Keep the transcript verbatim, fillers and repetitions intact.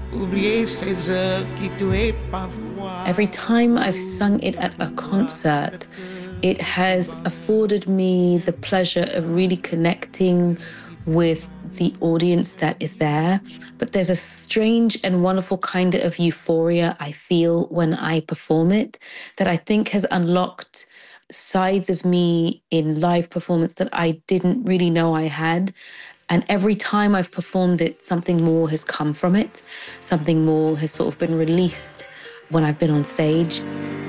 Every time I've sung it at a concert, it has afforded me the pleasure of really connecting with the audience that is there. But there's a strange and wonderful kind of euphoria I feel when I perform it that I think has unlocked sides of me in live performance that I didn't really know I had. And every time I've performed it, something more has come from it. Something more has sort of been released when I've been on stage.